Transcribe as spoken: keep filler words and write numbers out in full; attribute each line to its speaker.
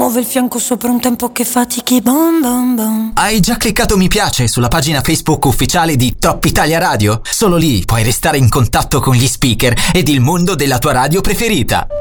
Speaker 1: muove il fianco sopra un tempo che fatichi, bom bom bom.
Speaker 2: Hai già cliccato mi piace sulla pagina Facebook ufficiale di Top Italia Radio? Solo lì puoi restare in contatto con gli speaker ed il mondo della tua radio preferita.